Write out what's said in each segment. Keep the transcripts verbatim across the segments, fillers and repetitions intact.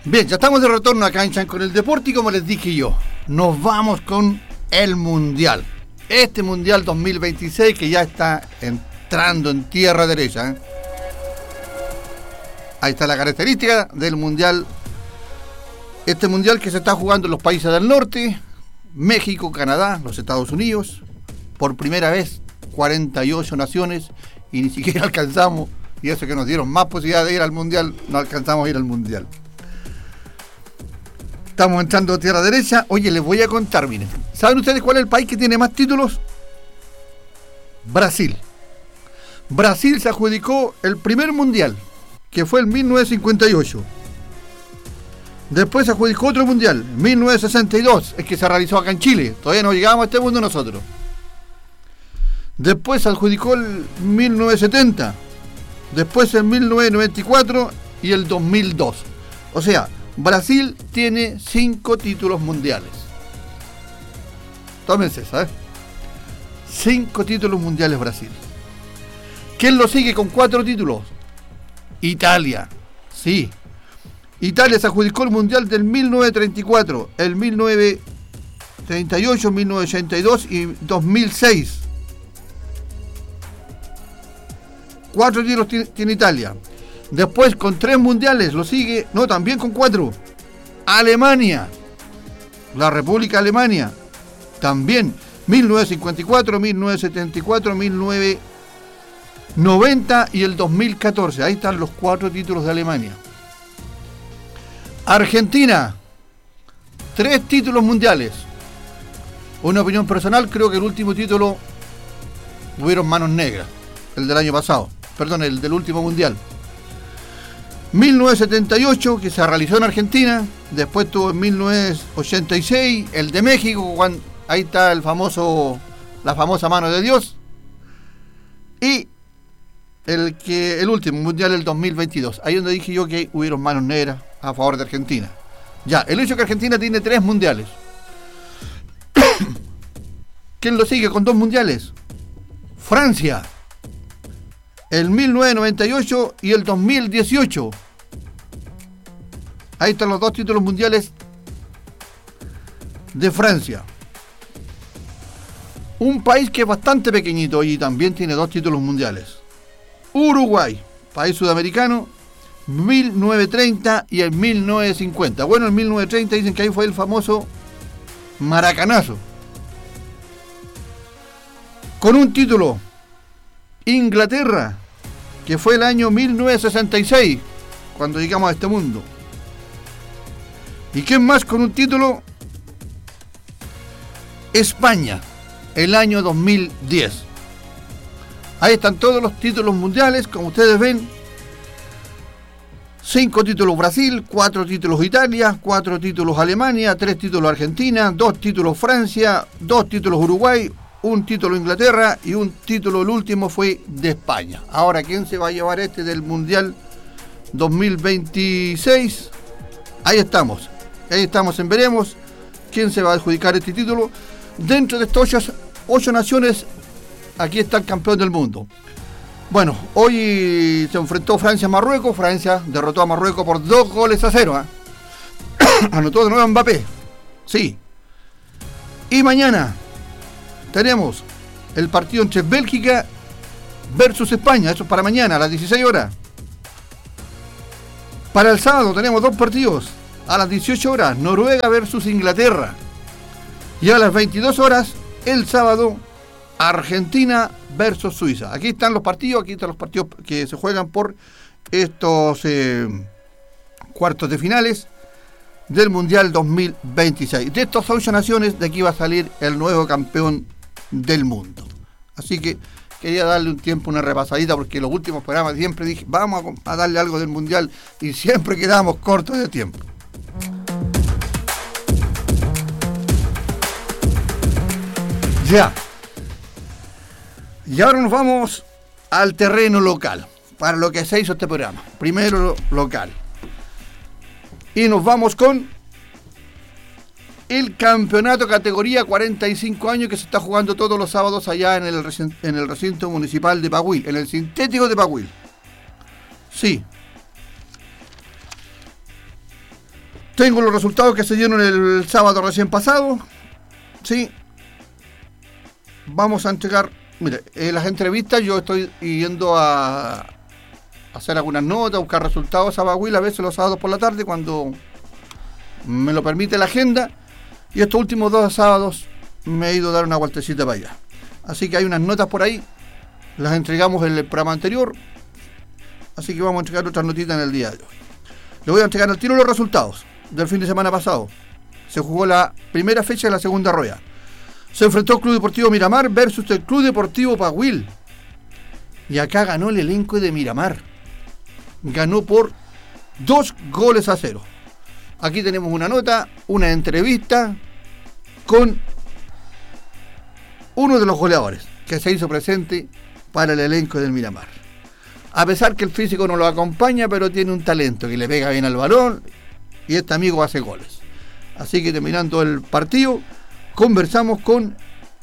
Bien, ya estamos de retorno acá en Chan con el Deporte y como les dije yo, nos vamos con el Mundial. Este Mundial dos mil veintiséis que ya está entrando en tierra derecha. ¿eh? Ahí está la característica del Mundial. Este Mundial que se está jugando en los países del norte, México, Canadá, los Estados Unidos. Por primera vez, cuarenta y ocho naciones y ni siquiera alcanzamos, y eso que nos dieron más posibilidad de ir al Mundial, no alcanzamos a ir al Mundial. Estamos entrando a tierra derecha. Oye, les voy a contar, miren. ¿Saben ustedes cuál es el país que tiene más títulos? Brasil. Brasil se adjudicó el primer mundial, que fue en mil novecientos cincuenta y ocho. Después se adjudicó otro mundial, en mil novecientos sesenta y dos, es que se realizó acá en Chile. Todavía no llegábamos a este mundo nosotros. Después se adjudicó el mil novecientos setenta. Después el mil novecientos noventa y cuatro y el dos mil dos. O sea, Brasil tiene cinco títulos mundiales. Tómense, ¿sabes? Cinco títulos mundiales Brasil. ¿Quién lo sigue con cuatro títulos? Italia. Sí. Italia se adjudicó el mundial del mil novecientos treinta y cuatro, el mil novecientos treinta y ocho, mil novecientos ochenta y dos y dos mil seis. Cuatro títulos tiene, tiene Italia. Después con tres mundiales lo sigue, no, también con cuatro. Alemania, la República de Alemania, también mil novecientos cincuenta y cuatro, mil novecientos setenta y cuatro, mil novecientos noventa y el dos mil catorce. Ahí están los cuatro títulos de Alemania. Argentina, tres títulos mundiales. Una opinión personal, creo que el último título hubieron manos negras, el del año pasado, perdón, el del último mundial. mil novecientos setenta y ocho, que se realizó en Argentina. Después tuvo en mil novecientos ochenta y seis el de México, cuando, ahí está el famoso, la famosa mano de Dios. Y el que el último mundial, el dos mil veintidós, ahí donde dije yo que hubieron manos negras a favor de Argentina. Ya, el hecho que Argentina tiene tres mundiales. ¿Quién lo sigue con dos mundiales? Francia, el mil novecientos noventa y ocho y el dos mil dieciocho. Ahí están los dos títulos mundiales de Francia. Un país que es bastante pequeñito y también tiene dos títulos mundiales. Uruguay, país sudamericano, mil novecientos treinta y el mil novecientos cincuenta. Bueno, en mil novecientos treinta dicen que ahí fue el famoso maracanazo. Con un título, Inglaterra, que fue el año mil novecientos sesenta y seis, cuando llegamos a este mundo. ¿Y quién más con un título? España, el año dos mil diez. Ahí están todos los títulos mundiales, como ustedes ven. Cinco títulos Brasil, cuatro títulos Italia, cuatro títulos Alemania, tres títulos Argentina, dos títulos Francia, dos títulos Uruguay, un título Inglaterra y un título, el último, fue de España. Ahora, ¿quién se va a llevar este del Mundial dos mil veintiséis? Ahí estamos. Ahí estamos en veremos quién se va a adjudicar este título. Dentro de estas ocho, ocho naciones, aquí está el campeón del mundo. Bueno, hoy se enfrentó Francia a Marruecos. Francia derrotó a Marruecos por dos goles a cero. ¿eh? Anotó de nuevo Mbappé. Sí. Y mañana tenemos el partido entre Bélgica versus España. Eso es para mañana, a las dieciséis horas. Para el sábado tenemos dos partidos. A las dieciocho horas, Noruega versus Inglaterra. Y a las veintidós horas, el sábado, Argentina versus Suiza. Aquí están los partidos, aquí están los partidos que se juegan por estos eh, cuartos de finales del Mundial dos mil veintiséis. De estas ocho naciones, de aquí va a salir el nuevo campeón del mundo. Así que quería darle un tiempo, una repasadita, porque en los últimos programas siempre dije, vamos a, a darle algo del Mundial, y siempre quedamos cortos de tiempo. Ya. Y ahora nos vamos al terreno local, para lo que se hizo este programa. Primero lo local. Y nos vamos con el campeonato categoría cuarenta y cinco años que se está jugando todos los sábados allá en el recinto, en el recinto municipal de Pagüil, en el sintético de Pagüil. Sí. Tengo los resultados que se dieron el sábado recién pasado. Sí. Vamos a entregar... Mire, en las entrevistas yo estoy yendo a, a hacer algunas notas, a buscar resultados a Baguil, a veces los sábados por la tarde, cuando me lo permite la agenda. Y estos últimos dos sábados me he ido a dar una vueltecita para allá. Así que hay unas notas por ahí. Las entregamos en el programa anterior. Así que vamos a entregar otras notitas en el día de hoy. Le voy a entregar al tiro los resultados del fin de semana pasado. Se jugó la primera fecha de la segunda rueda. Se enfrentó el Club Deportivo Miramar versus el Club Deportivo Baguil. Y acá ganó el elenco de Miramar. Ganó por dos goles a cero. Aquí tenemos una nota, una entrevista con uno de los goleadores que se hizo presente para el elenco del Miramar. A pesar que el físico no lo acompaña, pero tiene un talento que le pega bien al balón y este amigo hace goles. Así que terminando el partido, conversamos con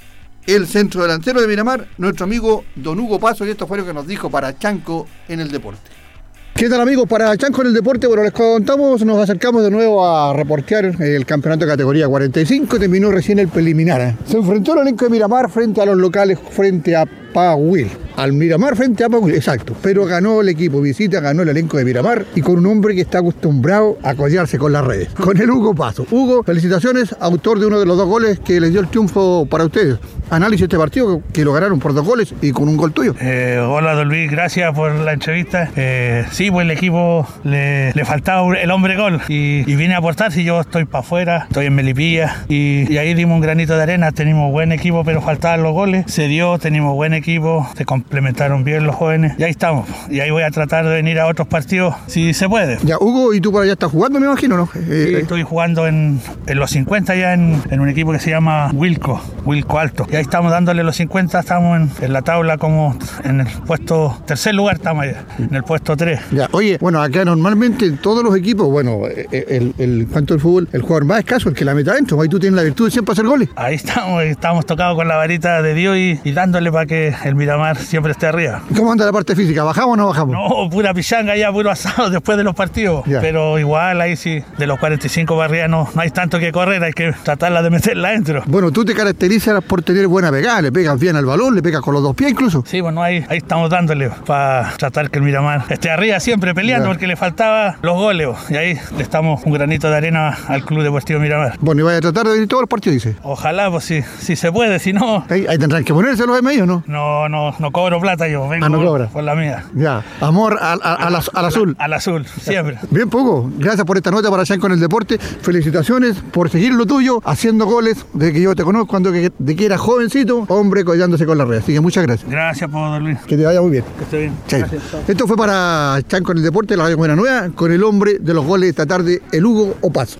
el centro delantero de Miramar, nuestro amigo Don Hugo Paso, y esto fue lo que nos dijo para Chanco en el Deporte. ¿Qué tal, amigos? Para Chanco en el Deporte, bueno, les contamos, nos acercamos de nuevo a reportear el campeonato de categoría cuarenta y cinco, terminó recién el preliminar. ¿eh? Se enfrentó el elenco de Miramar frente a los locales, frente a Baguil. Al Miramar frente a Baguil, exacto. Pero ganó el equipo visita, ganó el elenco de Miramar y con un hombre que está acostumbrado a collarse con las redes. Con el Hugo Paso. Hugo, felicitaciones, autor de uno de los dos goles que les dio el triunfo para ustedes. Análisis de este partido, que lo ganaron por dos goles y con un gol tuyo. Eh, hola, don Luis, gracias por la entrevista. Eh, sí, pues el equipo le, le faltaba el hombre gol y, y vine a aportar. Si yo estoy para afuera, estoy en Melipilla y, y ahí dimos un granito de arena. Tenemos buen equipo, pero faltaban los goles. Se dio, tenemos buen equipo, se complementaron bien los jóvenes y ahí estamos. Y ahí voy a tratar de venir a otros partidos si se puede. Ya, Hugo, ¿y tú por allá estás jugando, me imagino, no? Eh, sí, estoy jugando en, en los cincuenta ya en, en un equipo que se llama Wilco, Wilco Alto. Y ahí estamos dándole los cincuenta, estamos en, en la tabla como en el puesto, tercer lugar estamos allá, en el puesto tres. Ya, oye, bueno, acá normalmente en todos los equipos, bueno, el, el cuanto al fútbol, el jugador más escaso, el que la mete adentro, ahí tú tienes la virtud de siempre hacer goles. Ahí estamos, estamos tocados con la varita de Dios y, y dándole para que el Miramar siempre esté arriba. ¿Cómo anda la parte física? ¿Bajamos o no bajamos? No, pura pichanga ya, puro asado después de los partidos. Ya. Pero igual ahí sí, de los cuarenta y cinco barrias no, no hay tanto que correr, hay que tratarla de meterla adentro. Bueno, tú te caracterizas por tener buena pegada, le pegas bien al balón, le pegas con los dos pies incluso. Sí, bueno, ahí, ahí estamos dándole para tratar que el Miramar esté arriba siempre peleando, ya, porque le faltaba los goles. Y ahí le estamos un granito de arena al Club Deportivo Miramar. Bueno, y vaya a tratar de venir todos los partidos, dice. Ojalá, pues si, si se puede, si no... Ahí, ahí tendrán que ponerse los medios, ¿no? No, no, no cobro plata yo, vengo ah, no cobra. por, por la mía. Ya, amor al, al, al, al azul. Al azul, siempre. Bien, Hugo, gracias por esta nota para Chanco en el Deporte. Felicitaciones por seguir lo tuyo, haciendo goles, de que yo te conozco cuando que, de que eras jovencito, hombre collándose con la red. Así que muchas gracias. Gracias, por Luis. Que te vaya muy bien. Que esté bien. Gracias. Esto fue para Chanco en el Deporte, la Radio Buena Nueva, con el hombre de los goles esta tarde, el Hugo Opaso.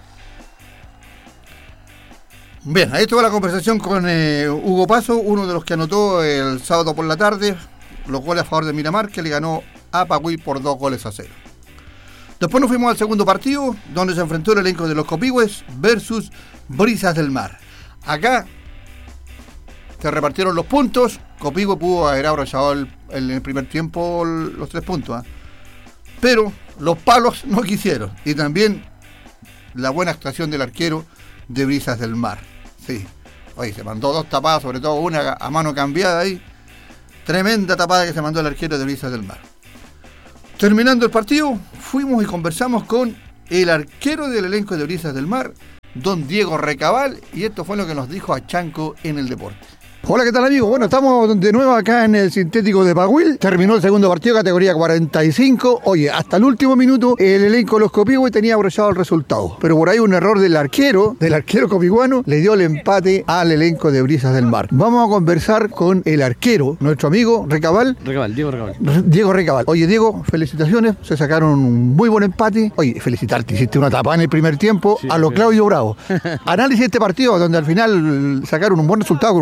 Bien, ahí estuvo la conversación con eh, Hugo Paso, uno de los que anotó el sábado por la tarde los goles a favor de Miramar, que le ganó a Baguil por dos goles a cero. Después nos fuimos al segundo partido, donde se enfrentó el elenco de los Copihue versus Brisas del Mar. Acá se repartieron los puntos. Copihue pudo haber abrochado el, el, en el primer tiempo los tres puntos, ¿eh? Pero los palos no quisieron. Y también la buena actuación del arquero de Brisas del Mar. Sí, oye, se mandó dos tapadas, sobre todo una a mano cambiada ahí. Tremenda tapada que se mandó el arquero de Brisas del Mar. Terminando el partido, fuimos y conversamos con el arquero del elenco de Brisas del Mar, don Diego Recabal, y esto fue lo que nos dijo a Chanco en el Deporte. Hola, ¿qué tal, amigo? Bueno, estamos de nuevo acá en el sintético de Baguil. Terminó el segundo partido, categoría cuarenta y cinco. Oye, hasta el último minuto el elenco de los Copihue tenía abrochado el resultado. Pero por ahí un error del arquero, del arquero copiguano, le dio el empate al elenco de Brisas del Mar. Vamos a conversar con el arquero, nuestro amigo Recabal. Recabal, Diego Recabal. Diego Recabal. Oye, Diego, felicitaciones. Se sacaron un muy buen empate. Oye, felicitarte. Hiciste una tapada en el primer tiempo, sí, a lo sí. Claudio Bravo. Análisis de este partido, donde al final sacaron un buen resultado con un empate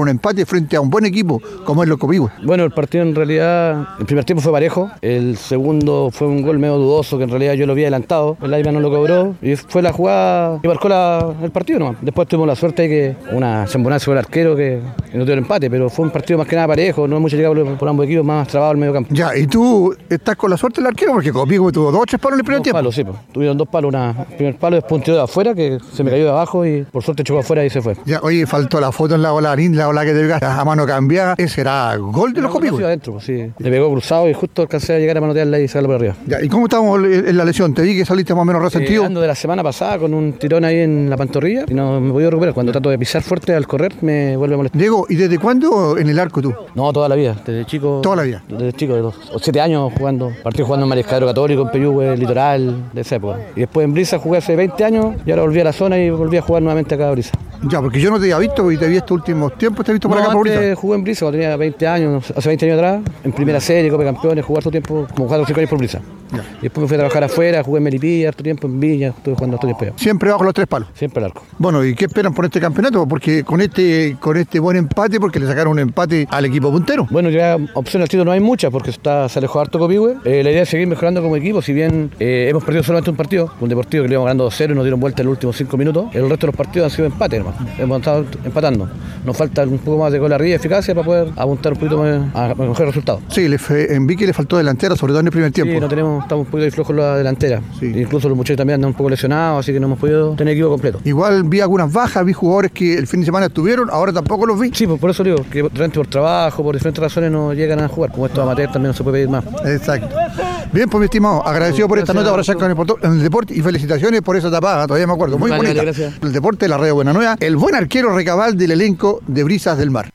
frente a un buen equipo como es los Copihue? Bueno, el partido en realidad, el primer tiempo fue parejo, el segundo fue un gol medio dudoso que en realidad yo lo había adelantado, el Laima no lo cobró y fue la jugada que marcó la, el partido nomás. Después tuvimos la suerte de que una chambonazo con el arquero que, que no dio el empate, pero fue un partido más que nada parejo, no hay mucha llegada por, por ambos equipos, más trabado el medio campo. Ya, y tú estás con la suerte del arquero porque Copihue tuvo dos o tres palos en el primer dos tiempo. Palos, sí, pues. Tuvieron dos palos, una, el primer palo después un tiro de afuera que se me cayó de abajo y por suerte chocó afuera y se fue. Ya, oye, faltó la foto en la ola linda, la ola que te pegaste a mano cambiada, ese era gol de los Copihue. Adentro, pues, sí. Le pegó cruzado y justo alcancé a llegar a manotearla y sacarlo por arriba. Ya, ¿y cómo estamos en la lesión? Te vi que saliste más o menos resentido. Eh, ando de la semana pasada con un tirón ahí en la pantorrilla y no me he podido recuperar. Cuando trato de pisar fuerte al correr me vuelve a molestar. Diego, ¿y desde cuándo en el arco tú? No, toda la vida, desde chico. Toda la vida. Desde chico, de los siete años jugando. Partí jugando en Mariscadero Católico, en Peyúgue, Litoral, de esa época. Y después en Brisa jugué hace veinte años y ahora volví a la zona y volví a jugar nuevamente acá a Brisa. Ya, porque yo no te había visto y te vi estos últimos tiempos, te he visto por no, acá por Brisa. Jugué en Brisa cuando tenía veinte años, hace veinte años atrás, en primera serie, Copa de Campeones, jugué harto tiempo, como cuatro o cinco años por Brisa. Ya. Y después me fui a trabajar afuera, jugué en Melipilla, harto tiempo en Viña, estuve jugando harto tiempo allá. Siempre bajo los tres palos. Siempre el arco. Bueno, ¿y qué esperan por este campeonato? Porque con este con este buen empate, porque le sacaron un empate al equipo puntero. Bueno, ya opciones al título no hay muchas, porque está, se alejó harto Copihue. Eh, la idea es seguir mejorando como equipo, si bien eh, hemos perdido solamente un partido, un Deportivo que le íbamos ganando dos cero y nos dieron vuelta en los últimos cinco minutos, el resto de los partidos han sido empate, hermano. Hemos estado empatando. Nos falta un poco más de gol arriba y eficacia para poder apuntar un poquito más a mejores resultados. Sí, le fue, en Vicky le faltó delantera, sobre todo en el primer tiempo. Sí, no tenemos, estamos un poquito flojos en la delantera. Sí. Incluso los muchachos también andan un poco lesionados, así que no hemos podido tener equipo completo. Igual vi algunas bajas, vi jugadores que el fin de semana estuvieron, ahora tampoco los vi. Sí, pues por eso digo, que realmente por trabajo, por diferentes razones no llegan a jugar. Como estos amateurs también no se puede pedir más. Exacto. Bien, pues mi estimado, agradecido por esta nota para allá con el, en el deporte y felicitaciones por esa tapada, todavía me acuerdo, muy vale, bonita. Vale, gracias. El deporte de la Radio Buena Nueva, el buen arquero Recabal del elenco de Brisas del Mar.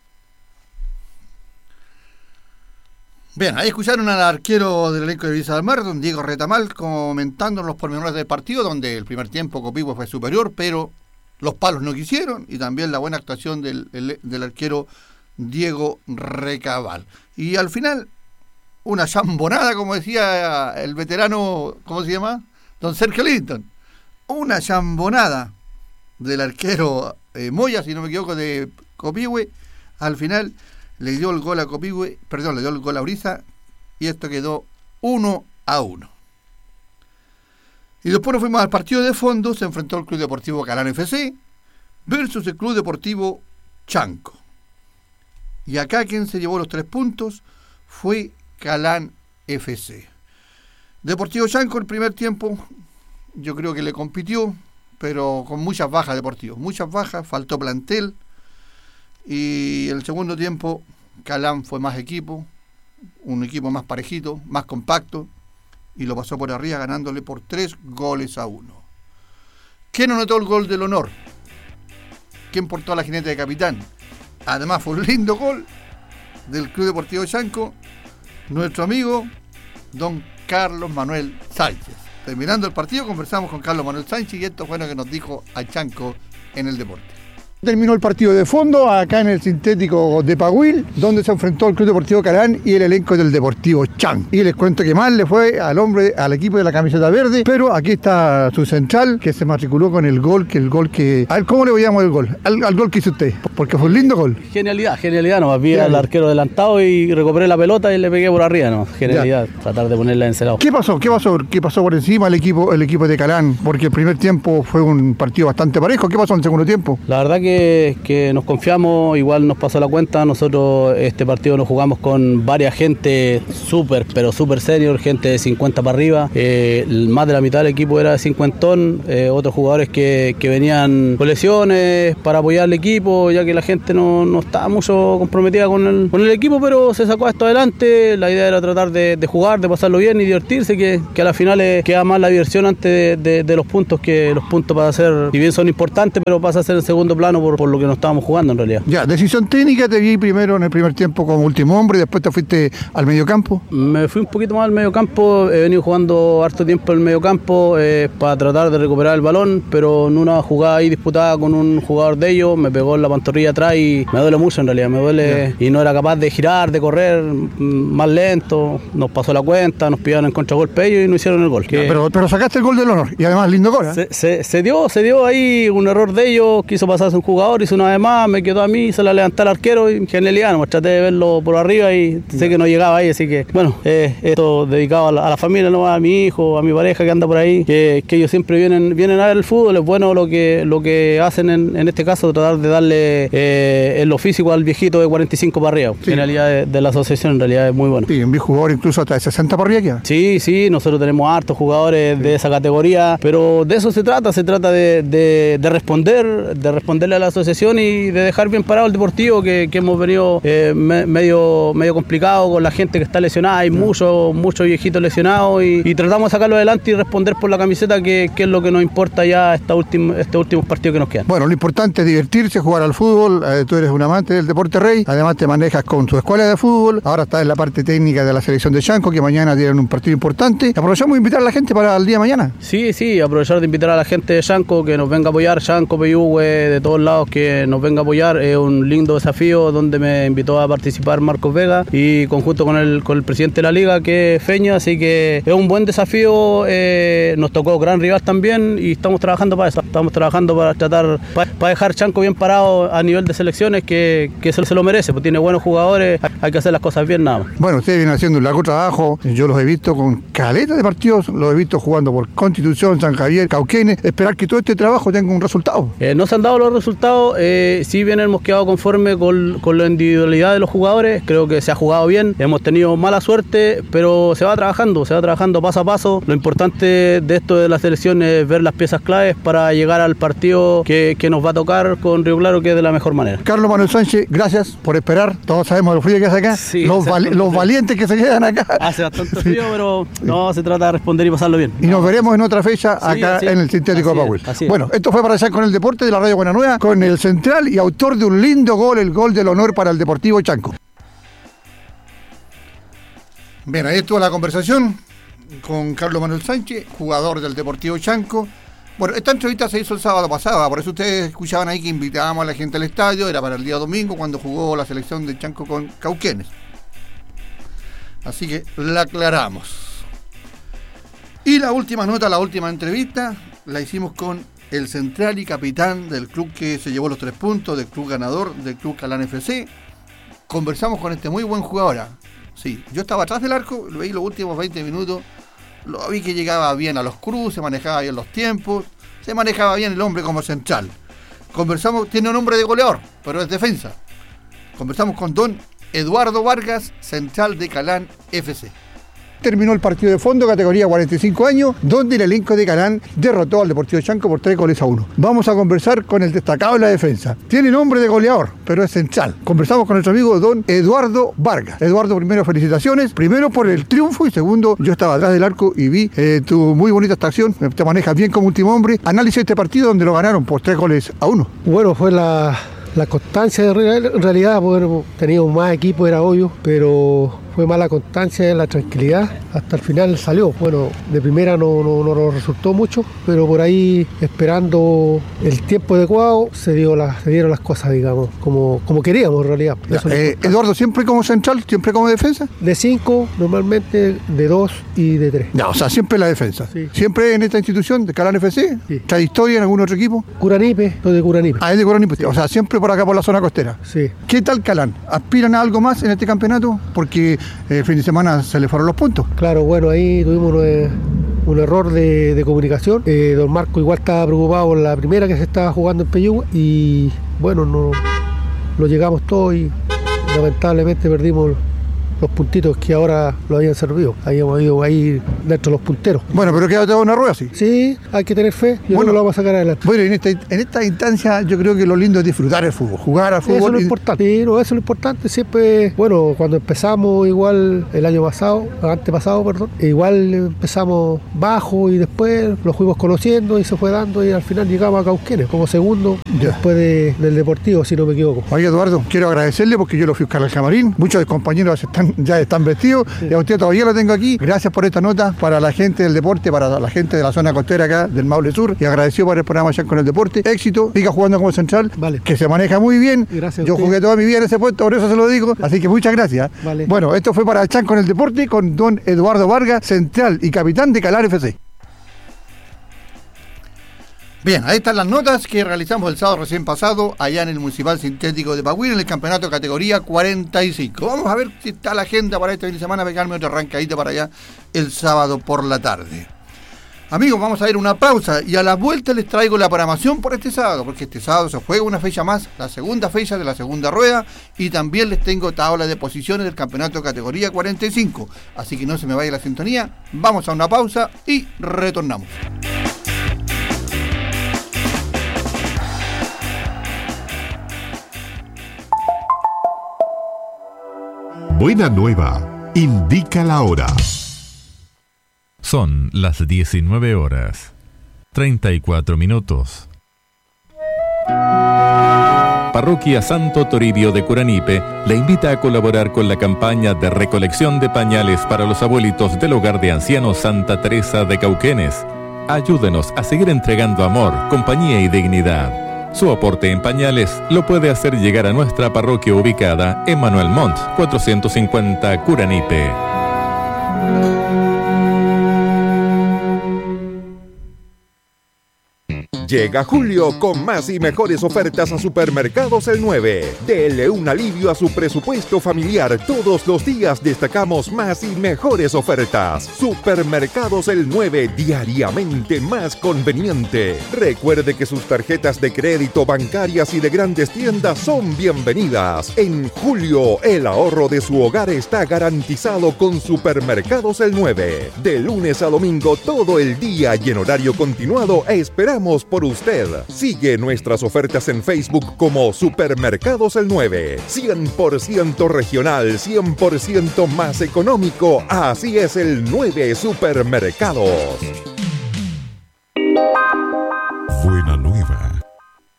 Bien, ahí escucharon al arquero del elenco de Brisas del Mar, don Diego Retamal, comentando los pormenores del partido, donde el primer tiempo Copihue fue superior, pero los palos no quisieron, y también la buena actuación del, el, del arquero Diego Recabal. Y al final, una chambonada, como decía el veterano, ¿cómo se llama? Don Sergio Linton. Una chambonada del arquero eh, Moya, si no me equivoco, de Copihue. Al final le dio el gol a Copihue, perdón, le dio el gol a Brisa, y esto quedó uno a uno. Y después nos fuimos al partido de fondo, se enfrentó el Club Deportivo Calán F C versus el Club Deportivo Chanco. Y acá quien se llevó los tres puntos fue Calán F C. Deportivo Chanco el primer tiempo yo creo que le compitió, pero con muchas bajas Deportivo, muchas bajas, faltó plantel. Y el segundo tiempo Calán fue más equipo, un equipo más parejito, más compacto, y lo pasó por arriba ganándole por tres goles a uno. ¿Quién anotó el gol del honor? ¿Quién portó a la jineta de capitán? Además fue un lindo gol del Club Deportivo Chanco, nuestro amigo don Carlos Manuel Sánchez. Terminando el partido conversamos con Carlos Manuel Sánchez y esto fue lo que nos dijo a Chanco en el deporte. Terminó el partido de fondo acá en el sintético de Paguil, donde se enfrentó el Club Deportivo Calán y el elenco del Deportivo Chan. Y les cuento que mal le fue al hombre, al equipo de la camiseta verde, pero aquí está su central, que se matriculó con el gol, que el gol que... A ver, ¿cómo le veíamos el gol? Al, al gol que hizo usted, porque fue un lindo gol. Genialidad, genialidad, nomás vi al arquero adelantado y recuperé la pelota y le pegué por arriba, ¿no? Genialidad, ya. Tratar de ponerla en cerado. ¿Qué pasó? ¿Qué pasó? ¿Qué pasó por encima el equipo, el equipo de Calán? Porque el primer tiempo fue un partido bastante parejo. ¿Qué pasó en el segundo tiempo? La verdad que que nos confiamos, igual nos pasó la cuenta. Nosotros este partido nos jugamos con varias gente súper, pero súper senior, gente de cincuenta para arriba. Eh, más de la mitad del equipo era de cincuentón, eh, otros jugadores que, que venían con lesiones para apoyar al equipo, ya que la gente no, no estaba mucho comprometida con el, con el equipo, pero se sacó esto adelante. La idea era tratar de, de jugar, de pasarlo bien y divertirse, que, que a la final queda más la diversión antes de, de, de los puntos, que los puntos para hacer, si bien son importantes, pero pasa a ser en segundo plano por, por lo que no estábamos jugando en realidad. Ya, decisión técnica, te vi primero en el primer tiempo como último hombre y después te fuiste al mediocampo. Me fui un poquito más al mediocampo, he venido jugando harto tiempo en el mediocampo eh, para tratar de recuperar el balón, pero en una jugada ahí disputada con un jugador de ellos, me pegó en la pantorrilla atrás y me duele mucho en realidad, me duele ya. Y no era capaz de girar, de correr más lento, nos pasó la cuenta, nos pillaron en contragolpe ellos y no hicieron el gol. Ya, pero, pero sacaste el gol del honor y además lindo gol, ¿eh? se, se, se dio, se dio ahí un error de ellos, quiso pasarse un jugador, hizo una vez más, me quedó a mí, se la levanté al arquero y genialidad, no, traté de verlo por arriba y sé que no llegaba ahí, así que bueno, eh, esto dedicado a la, a la familia, no a mi hijo, a mi pareja que anda por ahí, que, que ellos siempre vienen, vienen a ver el fútbol, es bueno lo que, lo que hacen en, en este caso, tratar de darle eh, en lo físico al viejito de cuarenta y cinco para arriba, sí. En realidad de, de la asociación en realidad es muy bueno. Sí, vi jugadores incluso hasta de sesenta para arriba. Sí, sí, nosotros tenemos hartos jugadores sí. de esa categoría, pero de eso se trata, se trata de, de, de responder, de responderle a la asociación y de dejar bien parado el Deportivo, que, que hemos venido eh, me, medio, medio complicado con la gente que está lesionada, hay sí. muchos, muchos viejitos lesionados y, y tratamos de sacarlo adelante y responder por la camiseta, que, que es lo que nos importa ya esta última, este últimos partidos que nos quedan. Bueno, lo importante es divertirse, jugar al fútbol, eh, tú eres un amante del deporte rey, además te manejas con tu escuela de fútbol, ahora estás en la parte técnica de la selección de Chanco, que mañana tienen un partido importante. Aprovechamos de invitar a la gente para el día de mañana. Sí, sí, aprovechar de invitar a la gente de Chanco que nos venga a apoyar, Chanco, Peyúgue, de todos lados, que nos venga a apoyar. Es un lindo desafío donde me invitó a participar Marcos Vega y conjunto con el, con el presidente de la liga, que es Feña, así que es un buen desafío. Eh, nos tocó gran rival también y estamos trabajando para eso, estamos trabajando para tratar, para, para dejar Chanco bien parado a nivel de selecciones, que, que se, se lo merece, pues tiene buenos jugadores, hay que hacer las cosas bien nada más. Bueno, ustedes vienen haciendo un largo trabajo, yo los he visto con caleta de partidos, los he visto jugando por Constitución, San Javier, Cauquenes, esperar que todo este trabajo tenga un resultado. Eh, no se han dado los resultados, eh, si bien hemos quedado conforme con, con la individualidad de los jugadores, creo que se ha jugado bien, hemos tenido mala suerte, pero se va trabajando, se va trabajando paso a paso. Lo importante de esto de la selección es ver las piezas claves para llegar al partido que, que nos va a tocar con Río Claro, que es de la mejor manera. Carlos Manuel Sánchez, gracias por esperar, todos sabemos lo frío que hace acá, sí, los, vali los valientes que se quedan acá. Hace bastante frío, sí. Pero no, se trata de responder y pasarlo bien. Y nos veremos en otra fecha acá sí, en el sintético de Pauel. Bueno, esto fue para allá con el deporte de la Radio Buena Nueva, con el central y autor de un lindo gol, el gol del honor para el Deportivo Chanco. Bien, ahí estuvo la conversación con Carlos Manuel Sánchez, jugador del Deportivo Chanco. Bueno, esta entrevista se hizo el sábado pasado, por eso ustedes escuchaban ahí que invitábamos a la gente al estadio, era para el día domingo cuando jugó la selección de Chanco con Cauquenes. Así que la aclaramos. Y la última nota, la última entrevista, la hicimos con el central y capitán del club que se llevó los tres puntos, del club ganador, del club Calán F C. Conversamos con este muy buen jugador. Sí, yo estaba atrás del arco, lo vi los últimos veinte minutos, lo vi que llegaba bien a los cruces, manejaba bien los tiempos, se manejaba bien el hombre como central. Conversamos, tiene un nombre de goleador, pero es defensa. Conversamos con don Eduardo Vargas, central de Calán F C. Terminó el partido de fondo, categoría cuarenta y cinco años, donde el elenco de Calán derrotó al Deportivo Chanco por tres goles a uno. Vamos a conversar con el destacado de la defensa. Tiene nombre de goleador, pero es central. Conversamos con nuestro amigo don Eduardo Vargas. Eduardo, primero felicitaciones. Primero por el triunfo y segundo, yo estaba atrás del arco y vi eh, tu muy bonita actuación. Te manejas bien como último hombre. Análisis de este partido donde lo ganaron por tres goles a uno. Bueno, fue la... La constancia, en realidad, poder teníamos más equipo, era obvio, pero fue más la constancia y la tranquilidad. Hasta el final salió. Bueno, de primera no, no, no nos resultó mucho, pero por ahí, esperando el tiempo adecuado, se, dio la, se dieron las cosas, digamos, como, como queríamos en realidad. Eso eh, Eduardo, ¿siempre como central, siempre como defensa? De cinco, normalmente de dos y de tres. Ya, o sea, siempre la defensa. Sí. ¿Siempre en esta institución de Calán F C? Sí. ¿Trae historia en algún otro equipo? Curanipe, lo de Curanipe. Ah, es de Curanipe. Sí. O sea, siempre por acá por la zona costera. Sí. ¿Qué tal Calán? ¿Aspiran a algo más en este campeonato? Porque el eh, fin de semana se le fueron los puntos. Claro, bueno, ahí tuvimos un, un error de, de comunicación. Eh, don Marco igual estaba preocupado por la primera que se estaba jugando en Peyúgue y bueno, no, lo llegamos todos y lamentablemente perdimos los puntitos que ahora lo habían servido. Habíamos ido ahí dentro de los punteros. Bueno, pero queda toda una rueda, sí. Sí, hay que tener fe. Yo bueno, creo que lo vamos a sacar adelante. Bueno, en esta, en esta instancia yo creo que lo lindo es disfrutar el fútbol, jugar al fútbol. Eso es lo y... importante. Sí, no, eso es lo importante. Siempre, bueno, cuando empezamos igual el año pasado, antepasado, perdón, igual empezamos bajo y después lo fuimos conociendo y se fue dando y al final llegamos a Cauquenes como segundo ya. Después de, del Deportivo, si no me equivoco. Oye, Eduardo, quiero agradecerle porque yo lo fui a buscar al camarín. Muchos de compañeros están ya están vestidos, sí. Y a usted todavía lo tengo aquí. Gracias por esta nota para la gente del deporte, para la gente de la zona costera acá del Maule Sur, y agradecido por el programa allá con el deporte. Éxito, siga jugando como central, vale. Que se maneja muy bien. Gracias. Yo jugué toda mi vida en ese puesto, por eso se lo digo, así que muchas gracias. Vale. Bueno, esto fue para Chan con el deporte, con don Eduardo Vargas, central y capitán de Calán F C. Bien, ahí están las notas que realizamos el sábado recién pasado allá en el Municipal Sintético de Pagüín en el campeonato categoría cuarenta y cinco. Vamos a ver si está la agenda para este fin de semana, pegarme otra arrancadita para allá el sábado por la tarde. Amigos, vamos a ir a una pausa y a la vuelta les traigo la programación por este sábado, porque este sábado se juega una fecha más, la segunda fecha de la segunda rueda, y también les tengo tabla de posiciones del campeonato categoría cuarenta y cinco. Así que no se me vaya la sintonía, vamos a una pausa y retornamos. Buena nueva, indica la hora. Son las diecinueve horas, treinta y cuatro minutos. Parroquia Santo Toribio de Curanipe le invita a colaborar con la campaña de recolección de pañales para los abuelitos del Hogar de Ancianos Santa Teresa de Cauquenes. Ayúdenos a seguir entregando amor, compañía y dignidad. Su aporte en pañales lo puede hacer llegar a nuestra parroquia ubicada en Manuel Montt, cuatrocientos cincuenta Curanipe. Llega julio con más y mejores ofertas a Supermercados El nueve. Dele un alivio a su presupuesto familiar. Todos los días destacamos más y mejores ofertas. Supermercados El nueve, diariamente más conveniente. Recuerde que sus tarjetas de crédito, bancarias y de grandes tiendas son bienvenidas. En julio, el ahorro de su hogar está garantizado con Supermercados El nueve. De lunes a domingo, todo el día y en horario continuado, esperamos por usted. Sigue nuestras ofertas en Facebook como Supermercados El nueve. cien por ciento regional, cien por ciento más económico. Así es el nueve Supermercados.